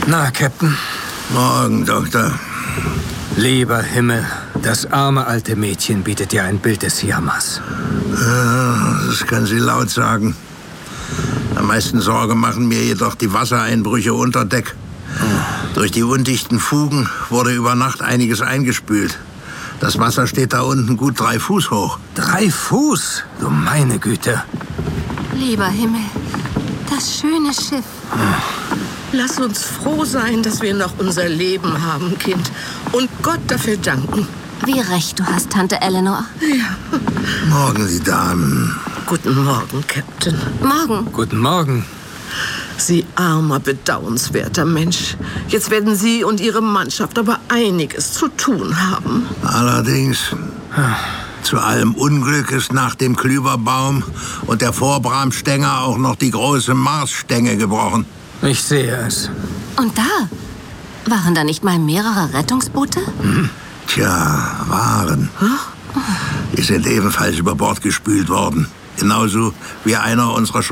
Na, Captain. Morgen, Doktor. Lieber Himmel, das arme alte Mädchen bietet ja ein Bild des Jammers. Ja, das können Sie laut sagen. Am meisten Sorge machen mir jedoch die Wassereinbrüche unter Deck. Durch die undichten Fugen wurde über Nacht einiges eingespült. Das Wasser steht da unten gut 3 Fuß hoch. 3 Fuß? Du meine Güte. Lieber Himmel, das schöne Schiff. Lass uns froh sein, dass wir noch unser Leben haben, Kind. Und Gott dafür danken. Wie recht du hast, Tante Eleanor. Ja. Morgen, die Damen. Guten Morgen, Captain. Morgen. Guten Morgen. Sie armer, bedauernswerter Mensch. Jetzt werden Sie und Ihre Mannschaft aber einiges zu tun haben. Allerdings, zu allem Unglück ist nach dem Klüverbaum und der Vorbramstänger auch noch die große Marsstänge gebrochen. Ich sehe es. Und da? Waren da nicht mal mehrere Rettungsboote? Tja, waren. Die sind ebenfalls über Bord gespült worden. Genauso wie einer unserer